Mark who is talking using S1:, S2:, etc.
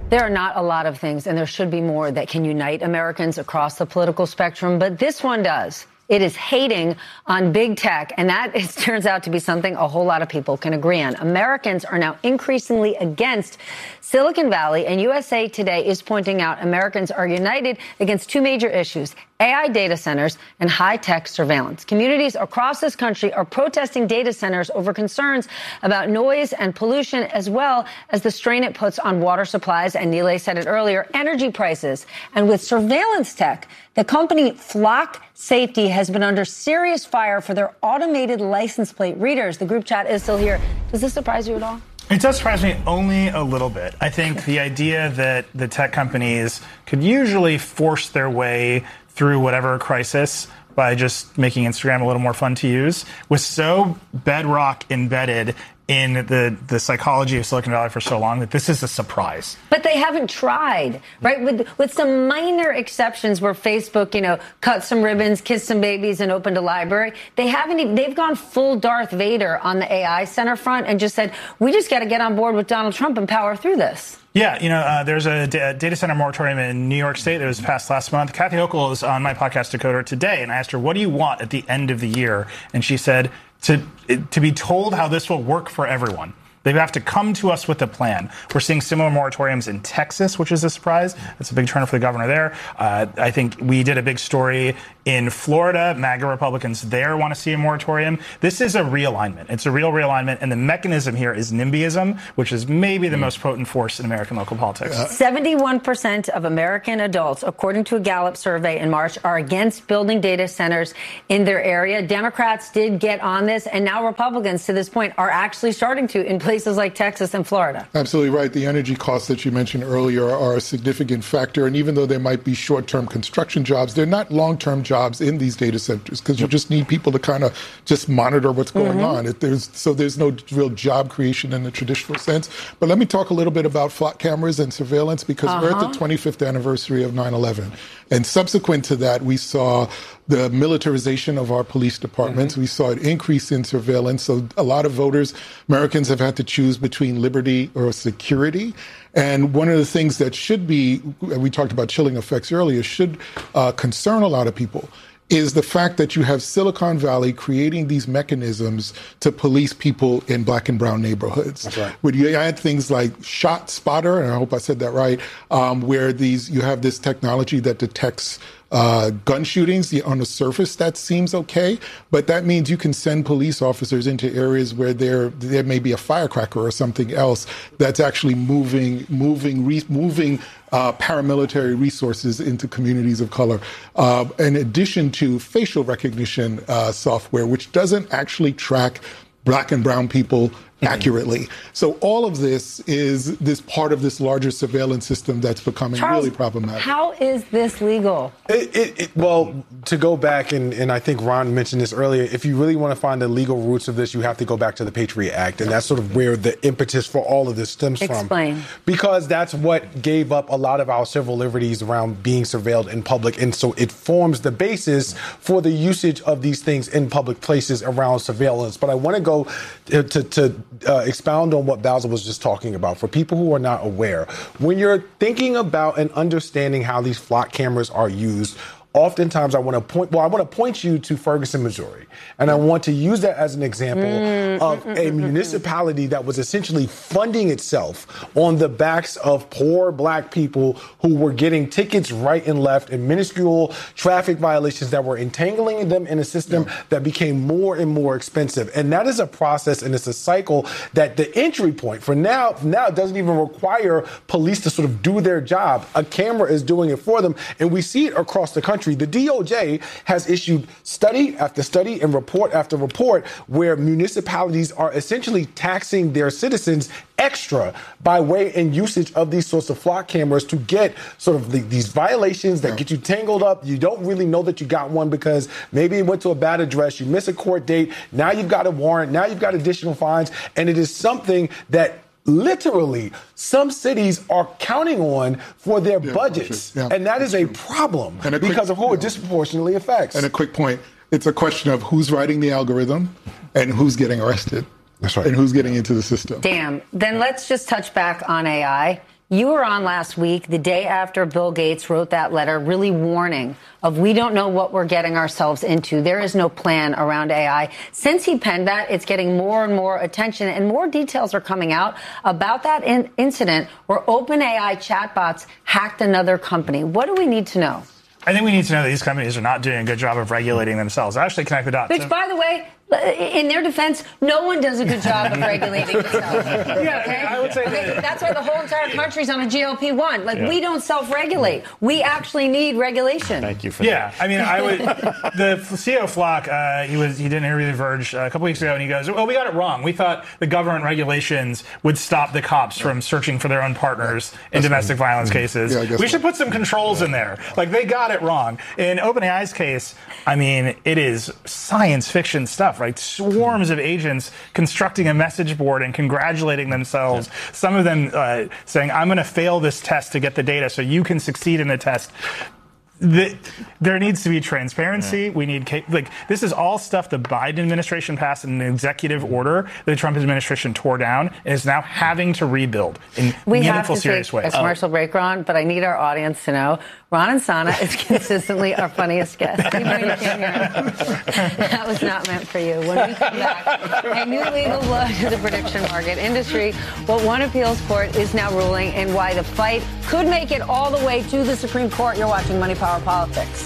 S1: There are not a lot of things, and there should be more, that can unite Americans across the political spectrum, but this one does. It is hating on big tech, and that turns out to be something a whole lot of people can agree on. Americans are now increasingly against Silicon Valley, and USA Today is pointing out Americans are united against two major issues: AI data centers and high-tech surveillance. Communities across this country are protesting data centers over concerns about noise and pollution, as well as the strain it puts on water supplies, and Nilay said it earlier, energy prices. And with surveillance tech, the company Flock Safety has been under serious fire for their automated license plate readers. The group chat is still here. Does this surprise you at all?
S2: It does surprise me only a little bit. I think the idea that the tech companies could usually force their way through whatever crisis by just making Instagram a little more fun to use was so bedrock embedded in the psychology of Silicon Valley for so long that this is a surprise.
S1: But they haven't tried, right? With some minor exceptions where Facebook, cut some ribbons, kissed some babies, and opened a library. They've gone full Darth Vader on the AI center front and just said, we just got to get on board with Donald Trump and power through this.
S2: Yeah, there's a data center moratorium in New York State that was passed last month. Kathy Hochul is on my podcast, Decoder, today, and I asked her, what do you want at the end of the year? And she said, to be told how this will work for everyone. They have to come to us with a plan. We're seeing similar moratoriums in Texas, which is a surprise. It's a big turn for the governor there. I think we did a big story in Florida. MAGA Republicans there want to see a moratorium. This is a realignment. It's a real realignment. And the mechanism here is NIMBYism, which is maybe the most potent force in American local politics.
S1: 71% of American adults, according to a Gallup survey in March, are against building data centers in their area. Democrats did get on this, and now Republicans, to this point, are actually starting to in places like Texas and Florida.
S3: Absolutely right. The energy costs that you mentioned earlier are a significant factor. And even though there might be short-term construction jobs, they're not long-term jobs in these data centers because you just need people to kind of just monitor what's going on. There's no real job creation in the traditional sense. But let me talk a little bit about flock cameras and surveillance because we're at the 25th anniversary of 9/11. And subsequent to that, we saw the militarization of our police departments. We saw an increase in surveillance. So a lot of voters, Americans, have had to choose between liberty or security. And one of the things that should be, we talked about chilling effects earlier, should concern a lot of people is the fact that you have Silicon Valley creating these mechanisms to police people in black and brown neighborhoods.
S2: That's right.
S3: When you add things like Shot Spotter, and I hope I said that right, where you have this technology that detects gun shootings on the surface, that seems okay, but that means you can send police officers into areas where there may be a firecracker or something else that's actually moving paramilitary resources into communities of color, in addition to facial recognition software, which doesn't actually track black and brown people accurately. So all of this is this part of this larger surveillance system that's becoming really problematic.
S1: How is this legal?
S4: Well, to go back, and I think Ron mentioned this earlier, if you really want to find the legal roots of this, you have to go back to the Patriot Act. And that's sort of where the impetus for all of this stems from.
S1: Explain.
S4: Because that's what gave up a lot of our civil liberties around being surveilled in public. And so it forms the basis for the usage of these things in public places around surveillance. But I want to go to expound on what Basil was just talking about. For people who are not aware, when you're thinking about and understanding how these flock cameras are used, oftentimes I want to point you to Ferguson, Missouri. And I want to use that as an example of a municipality that was essentially funding itself on the backs of poor black people who were getting tickets right and left and minuscule traffic violations that were entangling them in a system that became more and more expensive. And that is a process, and it's a cycle that the entry point for now it doesn't even require police to sort of do their job. A camera is doing it for them, and we see it across the country. The DOJ has issued study after study and report after report where municipalities are essentially taxing their citizens extra by way and usage of these sorts of flock cameras to get sort of these violations that get you tangled up. You don't really know that you got one because maybe it went to a bad address, you miss a court date, now you've got a warrant, now you've got additional fines, and it is something that literally some cities are counting on for their budgets. And that is a problem because of who it disproportionately affects.
S3: And a quick point, it's a question of who's writing the algorithm and who's getting arrested.
S4: That's right.
S3: And who's getting into the system.
S1: Damn. Then let's just touch back on AI. You were on last week, the day after Bill Gates wrote that letter, really warning of we don't know what we're getting ourselves into. There is no plan around AI. Since he penned that, it's getting more and more attention, and more details are coming out about that incident where OpenAI chatbots hacked another company. What do we need to know?
S2: I think we need to know that these companies are not doing a good job of regulating themselves. Actually, connect the dots.
S1: Which, by the way, in their defense, no one does a good job of regulating themselves.
S2: Yeah,
S1: okay?
S2: I would say that.
S1: That's why the whole entire country's on a GLP-1. Like, we don't self-regulate. We actually need regulation.
S5: Thank you for that.
S2: Yeah, I mean, the CEO of Flock, he did an interview with The Verge a couple weeks ago, and he goes, well, we got it wrong. We thought the government regulations would stop the cops from searching for their own partners in domestic violence cases.
S3: Yeah,
S2: we should put some controls in there. Like, they got it wrong. In OpenAI's case, I mean, it is science fiction stuff, right? Swarms of agents constructing a message board and congratulating themselves. Some of them saying, I'm going to fail this test to get the data so you can succeed in the test. There needs to be transparency. We need, this is all stuff the Biden administration passed in an executive order that the Trump administration tore down and is now having to rebuild in meaningful, serious ways.
S1: We have to take a commercial break, Ron, but I need our audience to know Ron Insana is consistently our funniest guest. Even when you can't hear him. That was not meant for you. When we come back, a new legal blow to the prediction market industry, what one appeals court is now ruling, and why the fight could make it all the way to the Supreme Court. You're watching Money Power Politics.